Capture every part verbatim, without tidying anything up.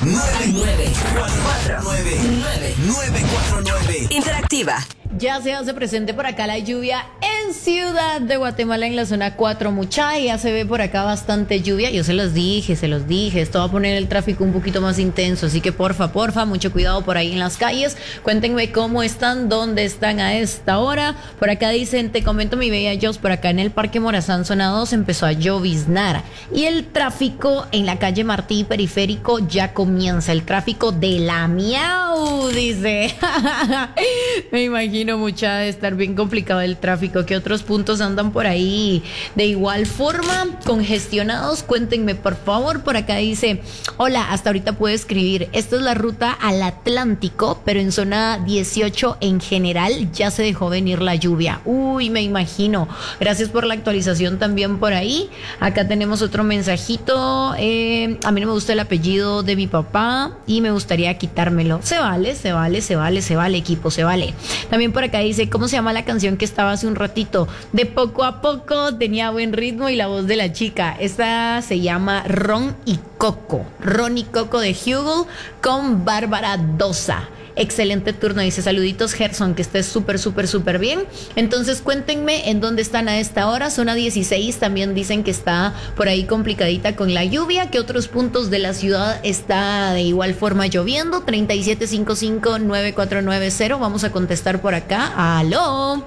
nueve nueve cuatro nueve nueve nueve cuatro nueve. Interactiva. Ya se hace presente por acá la lluvia en Ciudad de Guatemala, en la zona cuatro, mucha, y ya se ve por acá bastante lluvia. Yo se los dije, se los dije, esto va a poner el tráfico un poquito más intenso, así que porfa, porfa, mucho cuidado por ahí en las calles. Cuéntenme cómo están, dónde están a esta hora. Por acá dicen, te comento mi bella Jos, por acá en el Parque Morazán, zona dos, empezó a lloviznar. Y el tráfico en la calle Martí Periférico ya comienza, el tráfico de la miau, dice. Me imagino mucha de estar bien complicado el tráfico. ¿Qué otros puntos andan por ahí de igual forma congestionados? Cuéntenme por favor. Por acá dice, hola, hasta ahorita puedo escribir, esta es la ruta al Atlántico, pero en zona dieciocho en general ya se dejó venir la lluvia. Uy, me imagino. Gracias por la actualización también por ahí. Acá tenemos otro mensajito. eh, a mí no me gusta el apellido de mi papá y me gustaría quitármelo. Se vale, se vale, se vale, se vale, equipo, se vale. También por acá dice, ¿cómo se llama la canción que estaba hace un ratito? De poco a poco, tenía buen ritmo y la voz de la chica. Esta se llama Ron y Coco. Ron y Coco de Hugel con Bárbara Dosa. Excelente turno, dice, saluditos Gerson, que estés súper, súper, súper bien. Entonces cuéntenme en dónde están a esta hora. Zona dieciséis también dicen que está por ahí complicadita con la lluvia. ¿Qué otros puntos de la ciudad está de igual forma lloviendo? treinta y siete cincuenta y cinco nueve cuatro nueve cero. Vamos a contestar por acá. ¿Aló?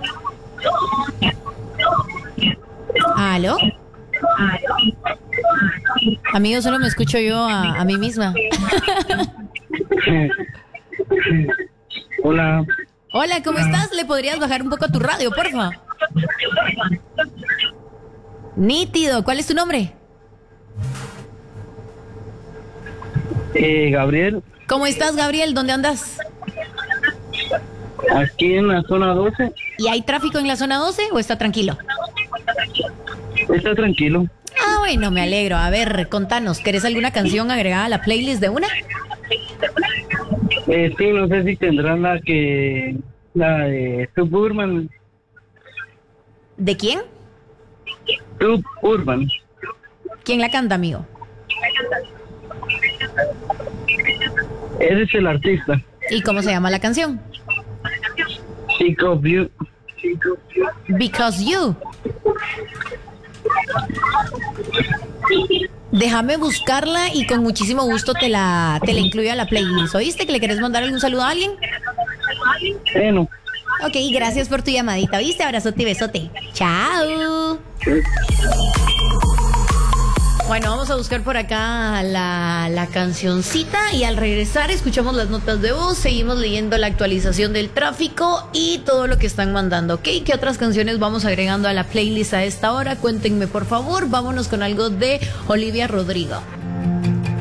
¿Aló? Amigo, solo me escucho yo a, a mí misma. Hola. Hola, ¿cómo estás? ¿Le podrías bajar un poco tu radio, porfa? Nítido. ¿Cuál es tu nombre? Eh, Gabriel. ¿Cómo estás, Gabriel? ¿Dónde andas? Aquí en la zona doce. ¿Y hay tráfico en la zona doce o está tranquilo? Está tranquilo. Ah, bueno, me alegro. A ver, contanos, ¿querés alguna canción agregada a la playlist de una? Eh, sí, no sé si tendrán la que... La de Suburban. ¿De quién? Suburban. ¿Quién la canta, amigo? Ese es el artista. ¿Y cómo se llama la canción? Because You. Because You. Déjame buscarla y con muchísimo gusto te la, te la incluyo a la playlist. ¿Oíste que le querés mandar algún saludo a alguien? Bueno. Ok, gracias por tu llamadita, ¿oíste? Abrazote y besote. Chao. Bueno, vamos a buscar por acá la, la cancioncita y al regresar escuchamos las notas de voz, seguimos leyendo la actualización del tráfico y todo lo que están mandando, ¿ok? ¿Qué otras canciones vamos agregando a la playlist a esta hora? Cuéntenme por favor, vámonos con algo de Olivia Rodrigo.